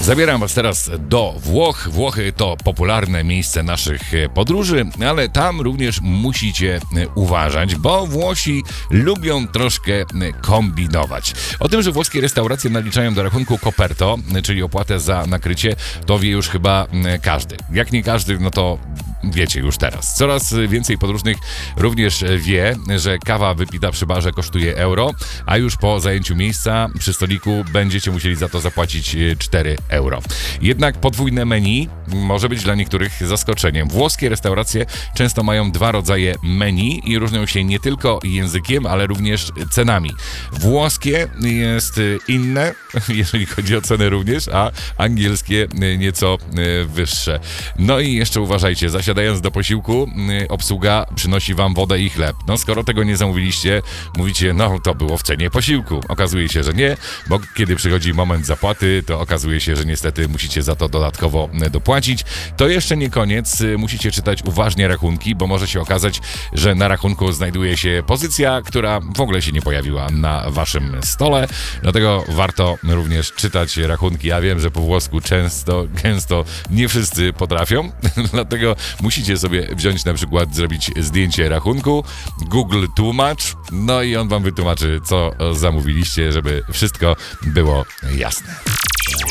Zabieram was teraz do Włoch. Włochy to popularne miejsce naszych podróży, ale tam również musicie uważać, bo Włosi lubią troszkę kombinować. O tym, że włoskie restauracje naliczają do rachunku coperto, czyli opłatę za nakrycie, to wie już chyba każdy. Jak nie każdy, no to wiecie już teraz. Coraz więcej podróżnych również wie, że kawa wypita przy barze kosztuje euro, a już po zajęciu miejsca przy stoliku będziecie musieli za to zapłacić 4 euro. Jednak podwójne menu może być dla niektórych zaskoczeniem. Włoskie restauracje często mają dwa rodzaje menu i różnią się nie tylko językiem, ale również cenami. Włoskie jest inne, jeżeli chodzi o cenę również, a angielskie nieco wyższe. No i jeszcze uważajcie, zasiadając do posiłku, obsługa przynosi wam wodę i chleb. No skoro tego nie zamówiliście, mówicie, no to było w cenie posiłku. Okazuje się, że nie, bo kiedy przychodzi moment zapłaty, to okazuje się, że niestety musicie za to dodatkowo dopłacić. To jeszcze nie koniec, musicie czytać uważnie rachunki, bo może się okazać, że na rachunku znajduje się pozycja, która w ogóle się nie pojawiła na waszym stole. Dlatego warto również czytać rachunki. Ja wiem, że po włosku gęsto nie wszyscy potrafią, dlatego musicie sobie wziąć na przykład, zrobić zdjęcie rachunku, Google tłumacz, no i on wam wytłumaczy, co zamówiliście, żeby wszystko było jasne.